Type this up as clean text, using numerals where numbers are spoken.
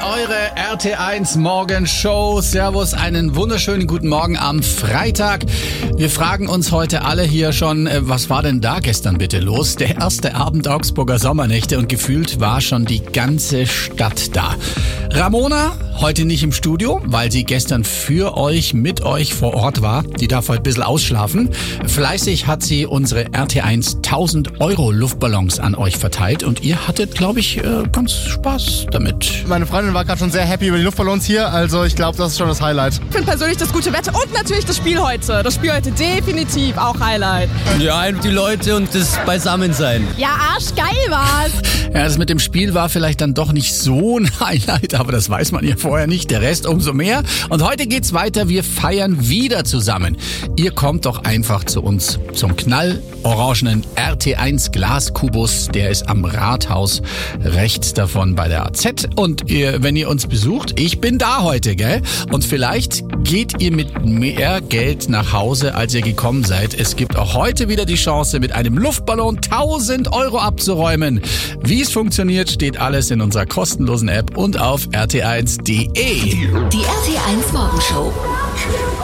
eure RT1 Morgenshow. Servus, einen wunderschönen guten Morgen am Freitag. Wir fragen uns heute alle hier schon, was war denn da gestern bitte los? Der erste Abend Augsburger Sommernächte und gefühlt war schon die ganze Stadt da. Ramona, heute nicht im Studio, weil sie gestern für euch, mit euch vor Ort war. Die darf heute ein bisschen ausschlafen. Fleißig hat sie unsere RT1 1000 Euro Luftballons an euch verteilt und ihr hattet, glaube ich, ganz Spaß damit. Meine Freundin war gerade schon sehr happy über die Luftballons hier, also ich glaube, das ist schon das Highlight. Ich finde persönlich das gute Wetter und natürlich das Spiel heute. Das Spiel heute definitiv auch Highlight. Ja, die Leute und das Beisammensein. Ja, arschgeil war's. Ja, das mit dem Spiel war vielleicht dann doch nicht so ein Highlight, aber das weiß man ja vorher nicht. Der Rest umso mehr. Und heute geht's weiter. Wir feiern wieder zusammen. Ihr kommt doch einfach zu uns zum knallorangenen RT1 Glaskubus. Der ist am Rathaus rechts davon bei der AZ. Und wenn ihr uns besucht, ich bin da heute, gell? Und vielleicht geht ihr mit mehr Geld nach Hause, als ihr gekommen seid. Es gibt auch heute wieder die Chance, mit einem Luftballon 1000 Euro abzuräumen. Wie es funktioniert, steht alles in unserer kostenlosen App und auf rt1.de. Die RT1 Morgenshow.